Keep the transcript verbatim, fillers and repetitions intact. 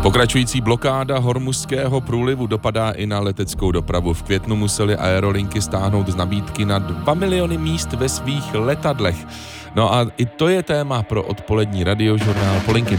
Pokračující blokáda Hormuzského průlivu dopadá i na leteckou dopravu. V květnu museli aerolinky stáhnout z nabídky na dva miliony míst ve svých letadlech. No a i to je téma pro odpolední radiožurnál Polinky.